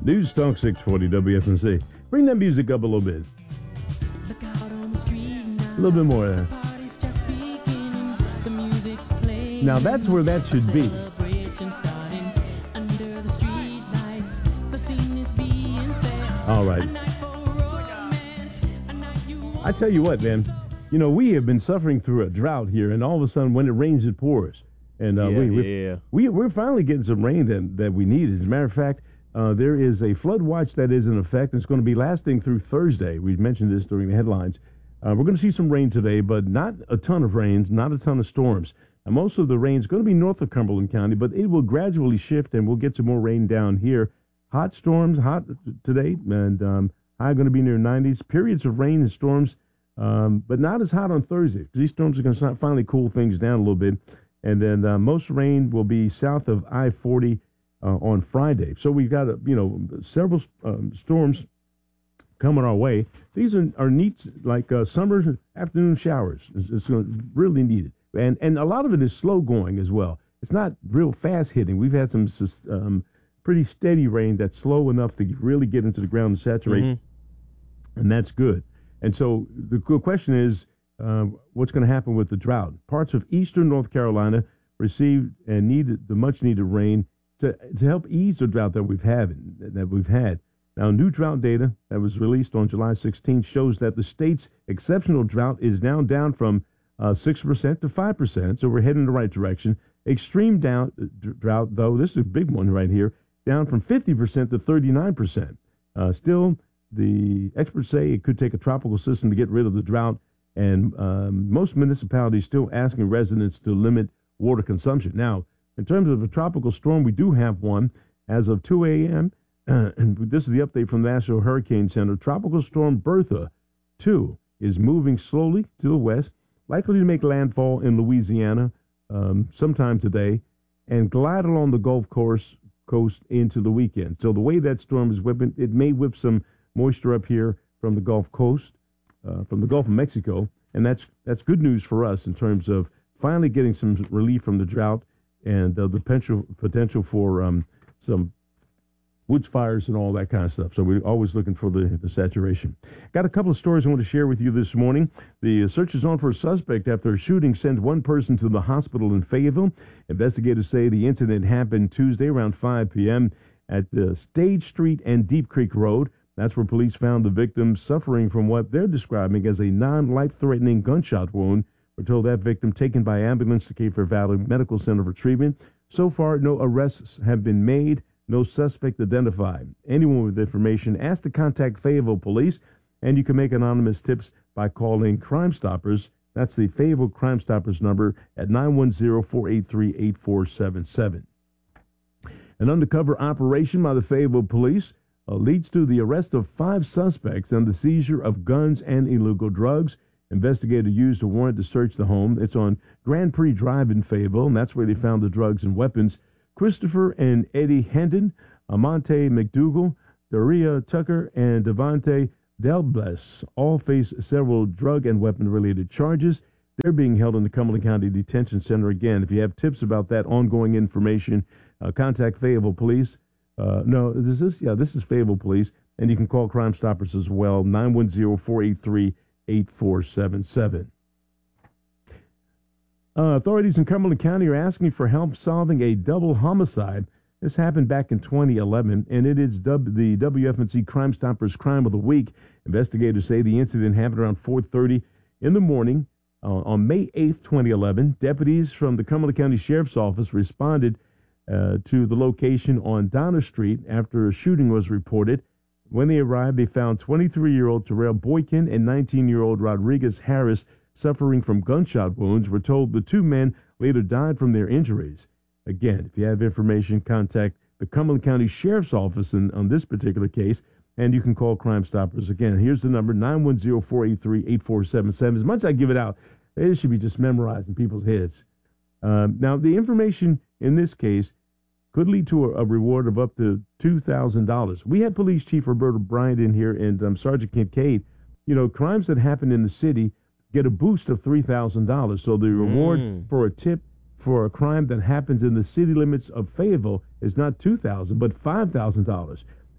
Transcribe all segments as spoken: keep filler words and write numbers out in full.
News Talk six forty W F M C. Bring that music up a little bit. A little bit more there. Now that's where that should be. All right. I tell you what, man. You know, we have been suffering through a drought here, and all of a sudden, when it rains, it pours. And uh, yeah, we, yeah, yeah. we, we're finally getting some rain that, that we need. As a matter of fact, uh, there is a flood watch that is in effect. And it's going to be lasting through Thursday. We mentioned this during the headlines. Uh, we're going to see some rain today, but not a ton of rains, not a ton of storms. Now, most of the rain is going to be north of Cumberland County, but it will gradually shift, and we'll get some more rain down here. Hot storms, hot today, and um, high going to be near nineties. Periods of rain and storms, um, but not as hot on Thursday. These storms are going to finally cool things down a little bit. And then uh, most rain will be south of I forty uh, on Friday. So we've got, uh, you know, several um, storms coming our way. These are, are neat, like uh, summer afternoon showers. It's, it's really needed. And, and a lot of it is slow going as well. It's not real fast hitting. We've had some um, pretty steady rain that's slow enough to really get into the ground and saturate, mm-hmm. and that's good. And so the good question is, uh, what's going to happen with the drought? Parts of eastern North Carolina received and needed the much-needed rain to to help ease the drought that we've had. That we've had. Now, new drought data that was released on July sixteenth shows that the state's exceptional drought is now down from uh, six percent to five percent, so we're heading in the right direction. Extreme down, uh, drought, though, this is a big one right here, down from fifty percent to thirty-nine percent. Uh, still, the experts say it could take a tropical system to get rid of the drought, and um, most municipalities still asking residents to limit water consumption. Now, in terms of a tropical storm, we do have one as of two a.m., uh, and this is the update from the National Hurricane Center. Tropical Storm Bertha two is moving slowly to the west, likely to make landfall in Louisiana um, sometime today, and glide along the Gulf Coast, coast into the weekend. So the way that storm is whipping, it may whip some moisture up here from the Gulf Coast, uh, from the Gulf of Mexico, and that's that's good news for us in terms of finally getting some relief from the drought and uh, the potential potential for um, some woods fires and all that kind of stuff. So we're always looking for the, the saturation. Got a couple of stories I want to share with you this morning. The search is on for a suspect after a shooting sent one person to the hospital in Fayetteville. Investigators say the incident happened Tuesday around five p.m. at the Stage Street and Deep Creek Road. That's where police found the victim suffering from what they're describing as a non-life-threatening gunshot wound. We're told that victim taken by ambulance to Cape Fear Valley Medical Center for treatment. So far, no arrests have been made. No suspect identified. Anyone with information asked to contact Fayetteville Police, and you can make anonymous tips by calling Crime Stoppers. That's the Fayetteville Crime Stoppers number at nine one zero, four eight three, eight four seven seven. An undercover operation by the Fayetteville Police uh, leads to the arrest of five suspects and the seizure of guns and illegal drugs. Investigators used a warrant to search the home. It's on Grand Prix Drive in Fayetteville, and that's where they found the drugs and weapons. Christopher and Eddie Hendon, Amonte McDougal, Daria Tucker, and Devontae Delbless all face several drug and weapon-related charges. They're being held in the Cumberland County Detention Center. Again, if you have tips about that ongoing information, uh, contact Fayetteville Police. Uh, no, this is yeah, this is Fayetteville Police, and you can call Crime Stoppers as well, nine one zero, four eight three, eight four seven seven. Uh, authorities in Cumberland County are asking for help solving a double homicide. This happened back in twenty eleven, and it is dubbed the W F M C Crime Stoppers Crime of the Week. Investigators say the incident happened around four thirty in the morning uh, on May eighth, twenty eleven. Deputies from the Cumberland County Sheriff's Office responded uh, to the location on Donner Street after a shooting was reported. When they arrived, they found twenty-three-year-old Terrell Boykin and nineteen-year-old Rodriguez Harris suffering from gunshot wounds. We're told the two men later died from their injuries. Again, if you have information, contact the Cumberland County Sheriff's Office in, on this particular case, and you can call Crime Stoppers. Again, here's the number, nine one zero, four eight three, eight four seven seven. As much as I give it out, it should be just memorized in people's heads. Um, now, the information in this case could lead to a, a reward of up to two thousand dollars. We had Police Chief Roberta Bryant in here and um, Sergeant Kincaid. You know, crimes that happen in the city get a boost of three thousand dollars. So the reward mm. for a tip for a crime that happens in the city limits of Fayetteville is not two thousand dollars, but five thousand dollars.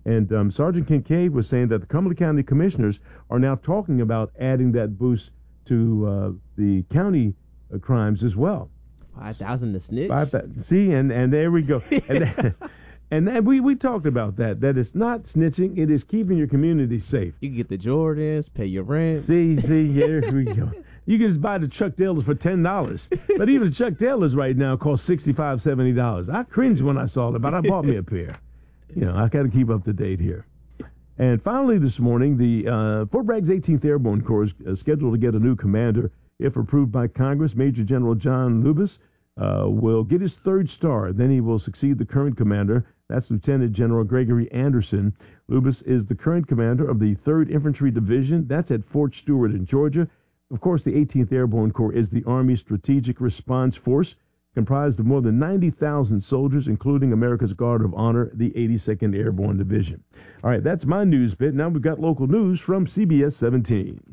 And um, Sergeant Kincaid was saying that the Cumberland County Commissioners are now talking about adding that boost to uh, the county uh, crimes as well. Five thousand to snitch. Five thousand. See, and and there we go. and that, and that, we we talked about that. That it's not snitching; it is keeping your community safe. You can get the Jordans, pay your rent. See, see, here we go. You can just buy the Chuck Taylors for ten dollars, but even the Chuck Taylors right now cost sixty-five, seventy dollars. I cringed when I saw that, but I bought me a pair. You know, I got to keep up to date here. And finally, this morning, the uh, Fort Bragg's eighteenth Airborne Corps is uh, scheduled to get a new commander. If approved by Congress, Major General John Lubis uh, will get his third star. Then he will succeed the current commander. That's Lieutenant General Gregory Anderson. Lubis is the current commander of the third Infantry Division. That's at Fort Stewart in Georgia. Of course, the eighteenth Airborne Corps is the Army Strategic Response Force, comprised of more than ninety thousand soldiers, including America's Guard of Honor, the eighty-second Airborne Division. All right, that's my news bit. Now we've got local news from C B S seventeen.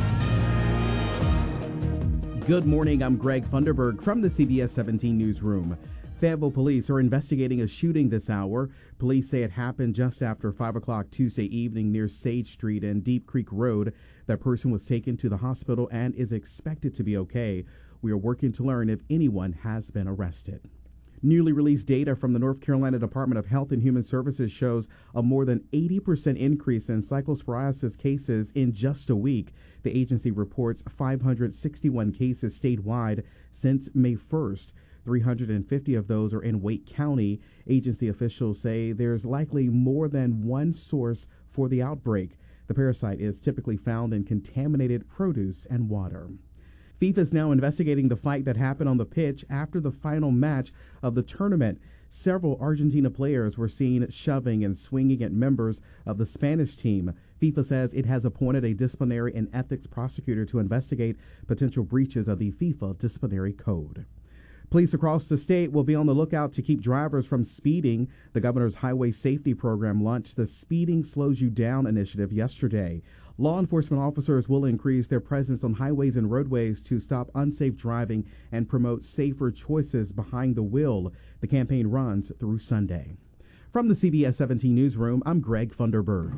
Good morning, I'm Greg Funderburg from the C B S seventeen newsroom. Fayetteville police are investigating a shooting this hour. Police say it happened just after five o'clock Tuesday evening near Sage Street and Deep Creek Road. That person was taken to the hospital and is expected to be okay. We are working to learn if anyone has been arrested. Newly released data from the North Carolina Department of Health and Human Services shows a more than eighty percent increase in cyclosporiasis cases in just a week. The agency reports five hundred sixty-one cases statewide since May first. three hundred fifty of those are in Wake County. Agency officials say there's likely more than one source for the outbreak. The parasite is typically found in contaminated produce and water. FIFA is now investigating the fight that happened on the pitch after the final match of the tournament. Several Argentina players were seen shoving and swinging at members of the Spanish team. FIFA says it has appointed a disciplinary and ethics prosecutor to investigate potential breaches of the FIFA disciplinary code. Police across the state will be on the lookout to keep drivers from speeding. The governor's highway safety program launched the Speeding Slows You Down initiative yesterday. Law enforcement officers will increase their presence on highways and roadways to stop unsafe driving and promote safer choices behind the wheel. The campaign runs through Sunday. From the C B S seventeen newsroom, I'm Greg Funderburg.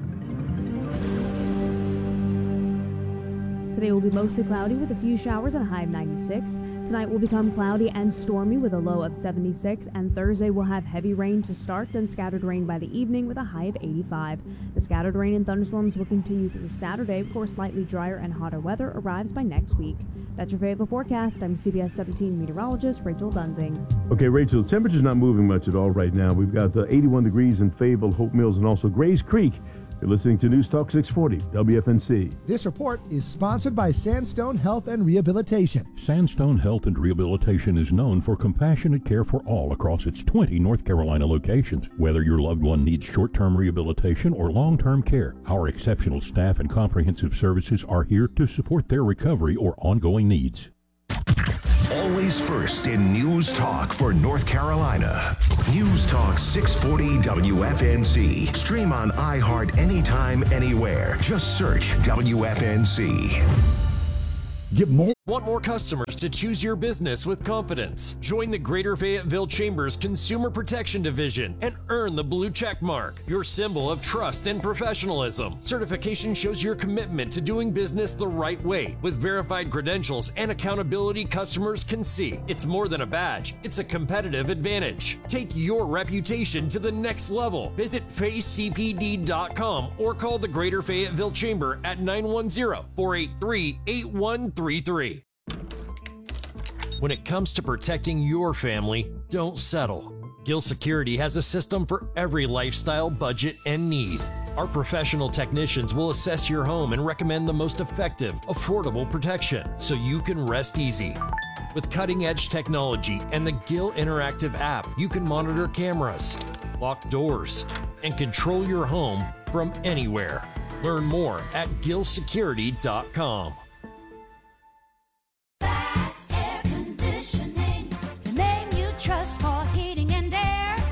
Today will be mostly cloudy with a few showers and a high of ninety-six. Tonight will become cloudy and stormy with a low of seventy-six, and Thursday will have heavy rain to start, then scattered rain by the evening with a high of eighty-five. The scattered rain and thunderstorms will continue through Saturday before slightly drier and hotter weather arrives by next week. That's your Fayetteville forecast. I'm C B S seventeen meteorologist Rachel Dunzing. Okay, Rachel, the temperature's not moving much at all right now. We've got uh, eighty-one degrees in Fayetteville, Hope Mills, and also Grays Creek. You're listening to News Talk six forty, W F N C. This report is sponsored by Sandstone Health and Rehabilitation. Sandstone Health and Rehabilitation is known for compassionate care for all across its twenty North Carolina locations. Whether your loved one needs short-term rehabilitation or long-term care, our exceptional staff and comprehensive services are here to support their recovery or ongoing needs. Always first in News Talk for North Carolina. News Talk six forty W F N C. Stream on iHeart anytime, anywhere. Just search W F N C. Get more. Want more customers to choose your business with confidence? Join the Greater Fayetteville Chamber's Consumer Protection Division and earn the blue check mark, your symbol of trust and professionalism. Certification shows your commitment to doing business the right way with verified credentials and accountability customers can see. It's more than a badge, it's a competitive advantage. Take your reputation to the next level. Visit Faye C P D dot com or call the Greater Fayetteville Chamber at nine one zero, four eight three, eight one three three. When it comes to protecting your family, don't settle. Gill Security has a system for every lifestyle, budget, and need. Our professional technicians will assess your home and recommend the most effective, affordable protection so you can rest easy. With cutting-edge technology and the Gill Interactive app, you can monitor cameras, lock doors, and control your home from anywhere. Learn more at gill security dot com. Air Conditioning, the name you trust for heating and air.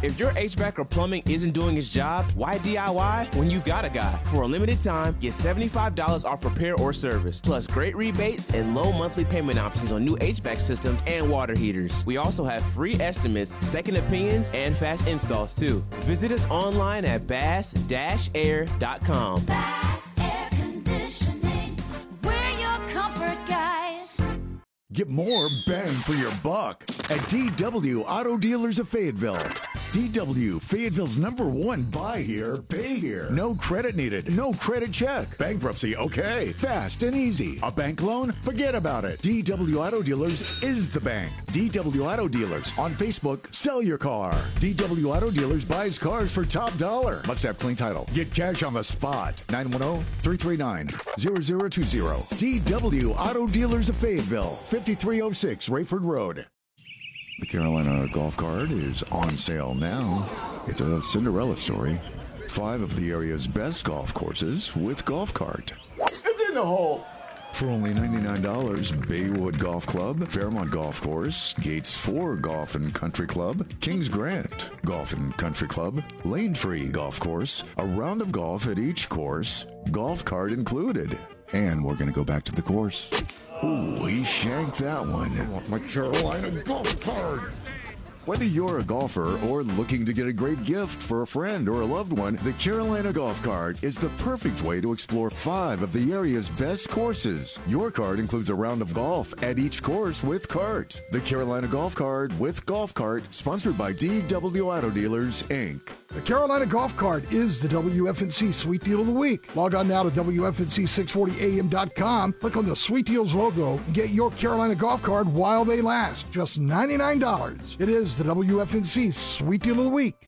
If your H V A C or plumbing isn't doing its job, why D I Y when you've got a guy? For a limited time, get seventy-five dollars off repair or service, plus great rebates and low monthly payment options on new H V A C systems and water heaters. We also have free estimates, second opinions, and fast installs too. Visit us online at bass dash air dot com. Bass Air Conditioning, we're your comfort guys. Get more bang for your buck at D W Auto Dealers of Fayetteville. D W, Fayetteville's number one buy here, pay here. No credit needed, no credit check. Bankruptcy, okay. Fast and easy. A bank loan? Forget about it. D W Auto Dealers is the bank. D W Auto Dealers. On Facebook, sell your car. D W Auto Dealers buys cars for top dollar. Must have clean title. Get cash on the spot. nine one zero, three three nine, zero zero two zero. D W Auto Dealers of Fayetteville. fifty-three oh six Rayford Road. The Carolina Golf Cart is on sale now. It's a Cinderella story. Five of the area's best golf courses with Golf Cart. It's in the hole. For only ninety-nine dollars, Baywood Golf Club, Fairmont Golf Course, Gates four Golf and Country Club, Kings Grant Golf and Country Club, Lane Tree Golf Course, a round of golf at each course, Golf Cart included. And we're going to go back to the course. Ooh, he shanked that one. I want my Carolina Golf Cart. Whether you're a golfer or looking to get a great gift for a friend or a loved one, the Carolina Golf Cart is the perfect way to explore five of the area's best courses. Your cart includes a round of golf at each course with cart. The Carolina Golf Cart with Golf Cart, sponsored by D W Auto Dealers, Incorporated. The Carolina Golf Cart is the W F N C Sweet Deal of the Week. Log on now to W F N C six forty A M dot com, click on the Sweet Deals logo, and get your Carolina Golf Cart while they last. Just ninety-nine dollars. It is the W F N C Sweet Deal of the Week.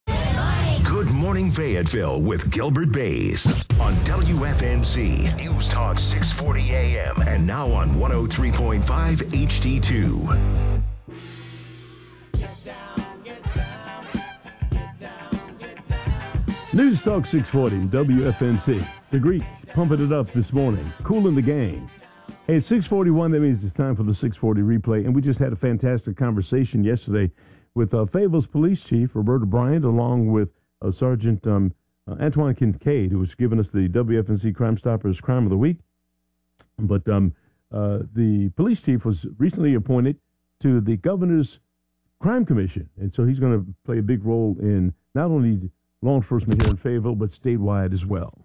Good Morning Fayetteville with Gilbert Bays on W F N C News Talk six forty A M and now on one oh three point five H D two. News Talk six forty W F N C. The Greek pumping it up this morning, cooling the game. Hey, it's six forty-one. That means it's time for the six forty replay. And we just had a fantastic conversation yesterday with uh, Fayetteville's Police Chief, Roberta Bryant, along with uh, Sergeant um, uh, Antoine Kincaid, who was giving us the W F N C Crime Stoppers Crime of the Week. But um, uh, the police chief was recently appointed to the Governor's Crime Commission. And so he's going to play a big role in not only law enforcement here in Fayetteville, but statewide as well.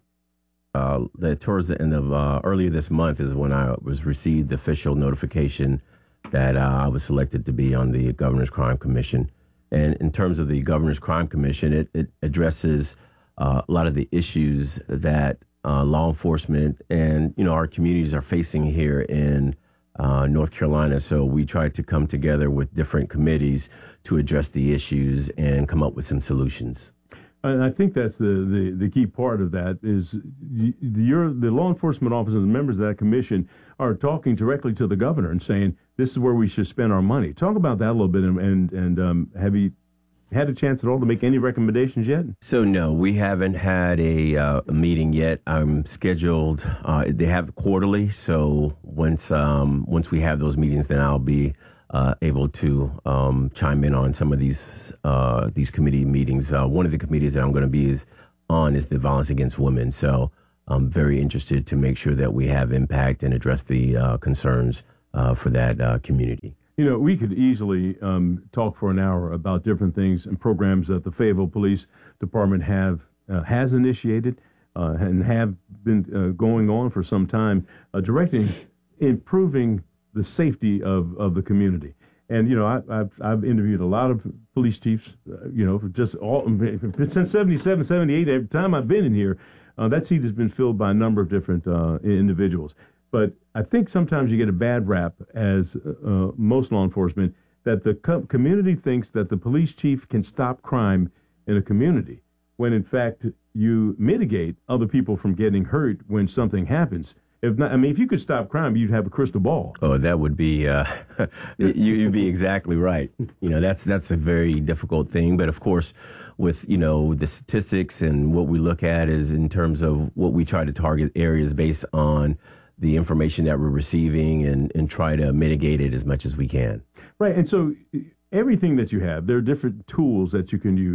Uh, that towards the end of uh, earlier this month is when I was received the official notification that uh, I was selected to be on the Governor's Crime Commission. And in terms of the Governor's Crime Commission, it, it addresses uh, a lot of the issues that uh, law enforcement and, you know, our communities are facing here in uh, North Carolina. So we tried to come together with different committees to address the issues and come up with some solutions. And I think that's the, the, the key part of that is you, you're, the law enforcement officers and members of that commission are talking directly to the governor and saying, this is where we should spend our money. Talk about that a little bit. And, and, and um, have you had a chance at all to make any recommendations yet? So, no, we haven't had a, uh, a meeting yet. I'm scheduled. Uh, they have quarterly. So once um, once we have those meetings, then I'll be Uh, able to um, chime in on some of these uh, these committee meetings. Uh, one of the committees that I'm going to be is on is the violence against women. So I'm very interested to make sure that we have impact and address the uh, concerns uh, for that uh, community. You know, we could easily um, talk for an hour about different things and programs that the Fayetteville Police Department have uh, has initiated uh, and have been uh, going on for some time, uh, directing, improving the safety of, of the community. And, you know, I, I've, I've interviewed a lot of police chiefs, uh, you know, for just all, since seventy-seven, seventy-eight, every time I've been in here, uh, that seat has been filled by a number of different uh, individuals. But I think sometimes you get a bad rap as uh, most law enforcement that the co- community thinks that the police chief can stop crime in a community, when in fact you mitigate other people from getting hurt when something happens. If not, I mean, if you could stop crime, you'd have a crystal ball. Oh, that would be, uh, you, you'd be exactly right. You know, that's that's a very difficult thing. But of course, with, you know, the statistics and what we look at is in terms of what we try to target areas based on the information that we're receiving and, and try to mitigate it as much as we can. Right. And so everything that you have, there are different tools that you can use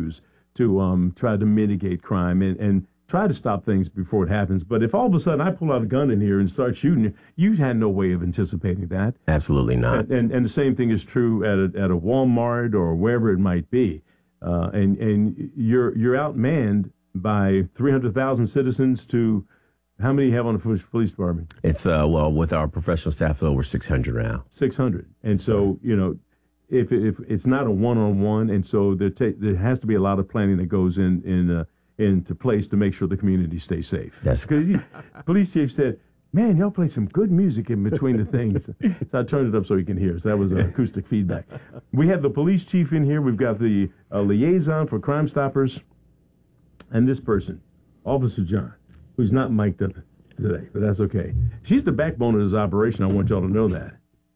to um, try to mitigate crime and, and try to stop things before it happens. But if all of a sudden I pull out a gun in here and start shooting you, you had no way of anticipating that. Absolutely not. And and, and the same thing is true at a, at a Walmart or wherever it might be. Uh, and and you're you're outmanned by three hundred thousand citizens to how many you have on the police department? It's uh well with our professional staff over six hundred now. six hundred. And so, you know, if if it's not a one-on-one, and so there ta- there has to be a lot of planning that goes in in uh, into place to make sure the community stays safe. That's because police chief said, "Man, y'all play some good music in between the things." So I turned it up so he can hear. So that was uh, acoustic feedback. We have the police chief in here. We've got the uh, liaison for Crime Stoppers, and this person, Officer John, who's not mic'd up today, but that's okay. She's the backbone of this operation. I want y'all to know that.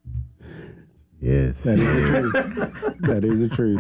Yes. That is the truth. That is the truth.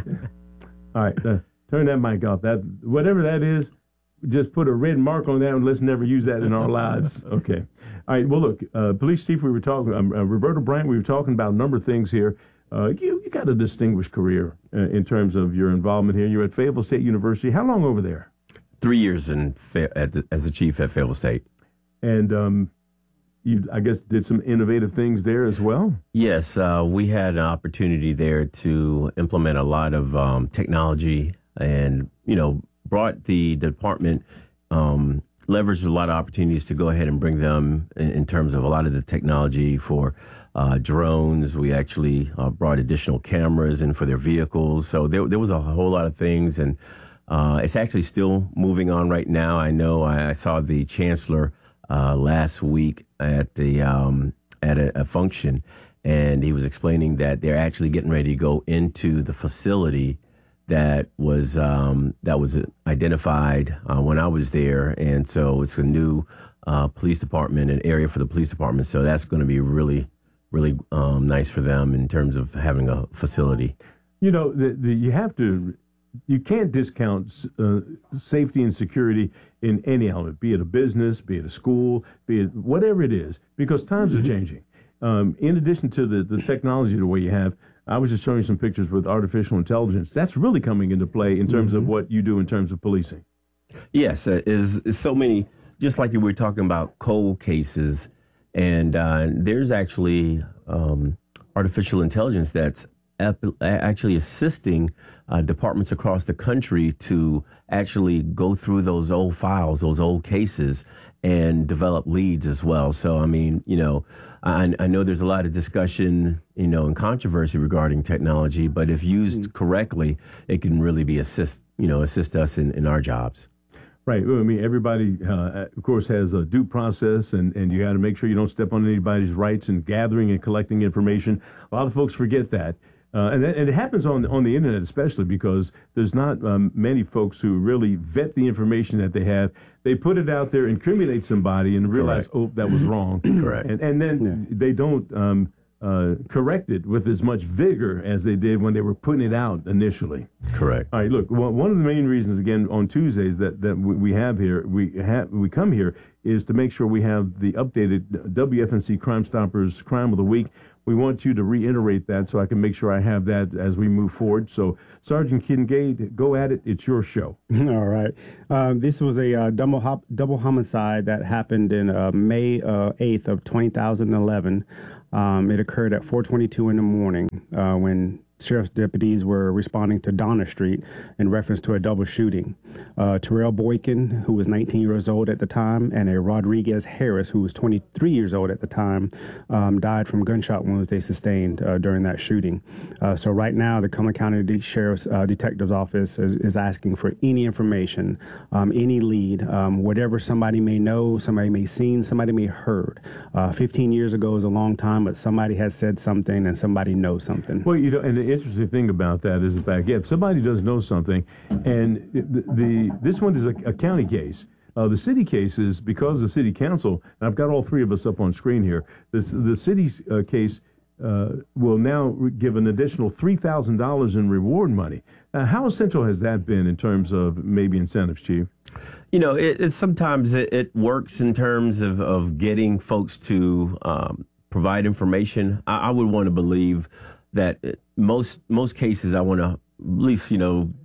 All right, uh, turn that mic off. That whatever that is, just put a red mark on that and let's never use that in our lives. Okay. All right. Well, look, uh, police chief, we were talking, um, uh, Roberto Bryant, we were talking about a number of things here. Uh, you, you got a distinguished career uh, in terms of your involvement here. You're at Fayetteville State University. How long over there? Three years in at the, as the chief at Fayetteville State. And um, you, I guess, did some innovative things there as well? Yes. Uh, we had an opportunity there to implement a lot of um, technology and, you know, brought the department, um, leveraged a lot of opportunities to go ahead and bring them in, in terms of a lot of the technology for uh, drones. We actually uh, brought additional cameras in for their vehicles. So there, there was a whole lot of things, and uh, it's actually still moving on right now. I know I, I saw the chancellor uh, last week at the um, at a, a function, and he was explaining that they're actually getting ready to go into the facility that was um, that was identified uh, when I was there, and so it's a new uh, police department, an area for the police department. So that's going to be really, really um, nice for them in terms of having a facility. You know, the, the, you have to, you can't discount uh, safety and security in any element, be it a business, be it a school, be it whatever it is, because times are changing. Um, in addition to the, the technology the way you have, I was just showing you some pictures with artificial intelligence. That's really coming into play in terms mm-hmm. of what you do in terms of policing. Yes, uh, is is so many, just like you were talking about cold cases, and uh, there's actually um, artificial intelligence that's ep- actually assisting uh, departments across the country to actually go through those old files, those old cases, and develop leads as well. So, I mean, you know, I, I know there's a lot of discussion, you know, and controversy regarding technology, but if used mm-hmm. correctly, it can really be assist, you know, assist us in, in our jobs. Right. Well, I mean, everybody, uh, of course, has a due process, and, and you got to make sure you don't step on anybody's rights in gathering and collecting information. A lot of folks forget that. Uh, and, and it happens on on the internet, especially because there's not um, many folks who really vet the information that they have. They put it out there, incriminate somebody, and realize, Correct. oh, that was wrong. Correct. And, and then yeah. they don't um, uh, correct it with as much vigor as they did when they were putting it out initially. Correct. All right. Look, well, one of the main reasons, again, on Tuesdays that, that we have here, we have we come here is to make sure we have the updated W F N C Crime Stoppers Crime of the Week. We want you to reiterate that so I can make sure I have that as we move forward. So, Sergeant Kincaid, go at it. It's your show. All right. Um, this was a uh, double hop, double homicide that happened in uh, May uh, eighth of two thousand eleven. Um, it occurred at four twenty-two in the morning uh, when sheriff's deputies were responding to Donna Street in reference to a double shooting. Uh, Terrell Boykin, who was nineteen years old at the time, and a Rodriguez Harris, who was twenty-three years old at the time, um, died from gunshot wounds they sustained uh, during that shooting. Uh, so right now, the Cumberland County Sheriff's uh, Detective's Office is, is asking for any information, um, any lead, um, whatever somebody may know, somebody may seen, somebody may heard. Uh, fifteen years ago is a long time, but somebody has said something and somebody knows something. Well, you know, and the interesting thing about that is the fact, yeah, if somebody does know something, and the, the this one is a, a county case. Uh, the city case is because the city council, and I've got all three of us up on screen here, this, the city's uh, case uh, will now give an additional three thousand dollars in reward money. Uh, how essential has that been in terms of maybe incentives, Chief? You know, it, it sometimes it, it works in terms of, of getting folks to um, provide information. I, I would want to believe that most most cases, I want to at least, you know,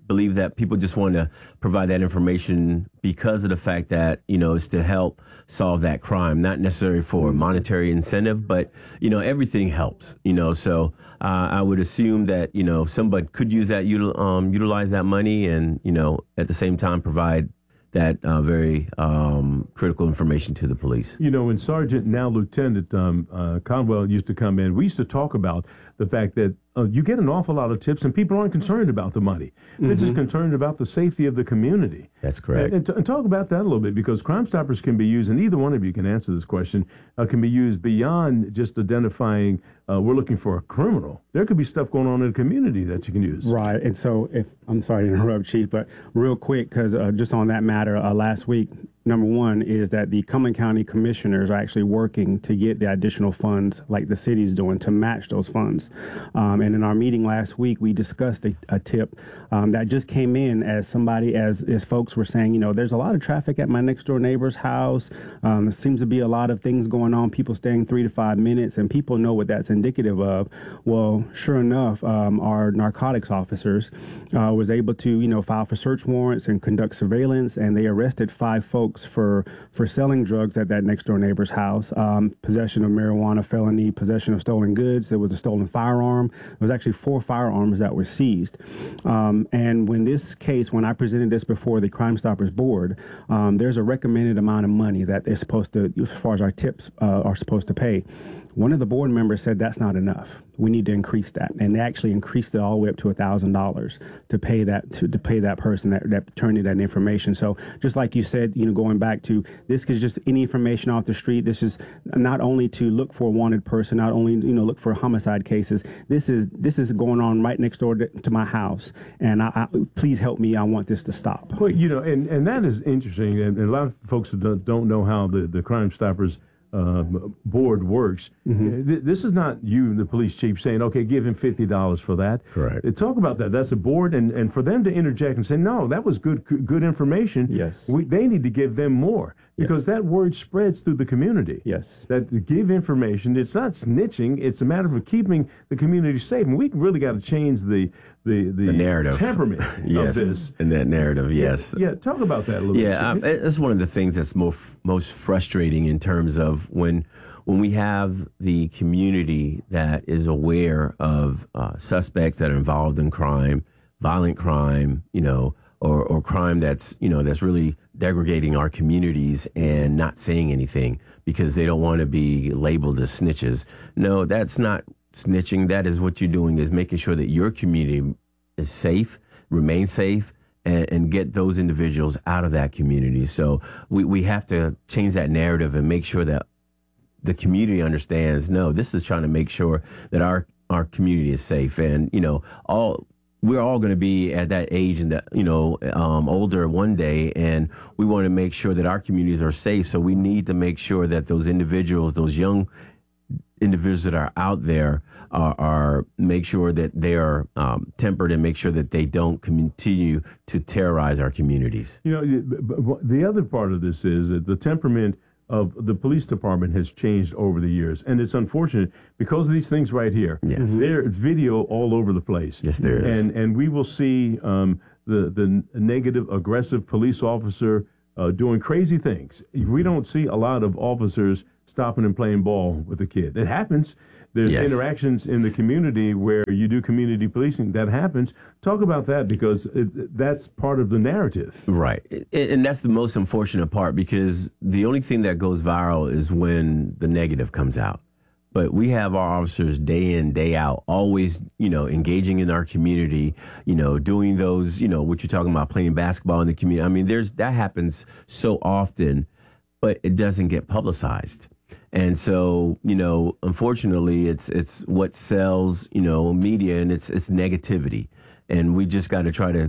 believe that people just want to provide that information because of the fact that, you know, it's to help solve that crime, not necessarily for monetary incentive, but, you know, everything helps, you know, so uh, I would assume that, you know, somebody could use that, util- um, utilize that money and, you know, at the same time provide that uh, very um, critical information to the police. You know, when Sergeant, now Lieutenant um, uh, Conwell used to come in, we used to talk about the fact that uh, you get an awful lot of tips and people aren't concerned about the money. They're Mm-hmm. just concerned about the safety of the community. That's correct. And, and, t- and talk about that a little bit, because Crime Stoppers can be used, and either one of you can answer this question, uh, can be used beyond just identifying uh, we're looking for a criminal. There could be stuff going on in the community that you can use. Right. And so, if I'm sorry to interrupt, Chief, but real quick, because uh, just on that matter, uh, last week, number one is that the Cumberland County commissioners are actually working to get the additional funds like the city's doing to match those funds. Um, and in our meeting last week, we discussed a, a tip um, that just came in as somebody, as, as folks were saying, you know, there's a lot of traffic at my next door neighbor's house. Um, there seems to be a lot of things going on, people staying three to five minutes, and people know what that's indicative of. Well, sure enough, um, our narcotics officers uh, was able to, you know, file for search warrants and conduct surveillance, and they arrested five folks for for selling drugs at that next door neighbor's house, um, possession of marijuana felony, possession of stolen goods. There was a stolen firearm. There was actually four firearms that were seized. Um, and when this case, when I presented this before the Crime Stoppers board, um, there's a recommended amount of money that they're supposed to, as far as our tips uh, are supposed to pay. One of the board members said that's not enough. We need to increase that, and they actually increased it all the way up to a thousand dollars to pay that to, to pay that person that, that turned in that information. So just like you said, you know, going back to this is just any information off the street. This is not only to look for a wanted person, not only you know look for homicide cases. This is this is going on right next door to, to my house, and I, I, please help me. I want this to stop. Well, you know, and, and that is interesting, and, and a lot of folks don't don't know how the, the Crime Stoppers Uh, board works. Mm-hmm. Th- This is not you, the police chief, saying, okay, give him fifty dollars for that. Correct. Uh, Talk about that. That's a board, and, and for them to interject and say, no, that was good good information. Yes. We, they need to give them more, because Yes. that word spreads through the community. Yes. That to give information, it's not snitching, it's a matter of keeping the community safe. And we really got to change the, the, the, The narrative. temperament Yes. of this. And that narrative, yes. Yeah, talk about that a little Yeah, um, bit. it's one of the things that's most most frustrating in terms of when when we have the community that is aware of uh, suspects that are involved in crime, violent crime, you know, or, or crime that's you know that's really degrading our communities, and not saying anything because they don't want to be labeled as snitches. No, that's not snitching. That is what you're doing, is making sure that your community is safe, remain safe, and, and get those individuals out of that community. So we, we have to change that narrative and make sure that the community understands, no, this is trying to make sure that our, our community is safe. And, you know, all we're all going to be at that age and that, you know, um, older one day, and we want to make sure that our communities are safe. So we need to make sure that those individuals, those young individuals that are out there are, are make sure that they are um, tempered, and make sure that they don't continue to terrorize our communities. You know, b- b- the other part of this is that the temperament of the police department has changed over the years, and it's unfortunate because of these things right here. Yes. There's video all over the place. Yes, there is. And and we will see um, the the negative, aggressive police officer uh, doing crazy things. We don't see a lot of officers stopping and playing ball with a kid. It happens. There's Yes. interactions in the community where you do community policing. That happens. Talk about that, because it, that's part of the narrative. Right. And and that's the most unfortunate part, because the only thing that goes viral is when the negative comes out. But we have our officers day in, day out, always, you know, engaging in our community, you know, doing those, you know, what you're talking about, playing basketball in the community. I mean, there's that happens so often, but it doesn't get publicized. And so, you know, unfortunately, it's it's what sells, you know, media, and it's it's negativity. And we just got to try to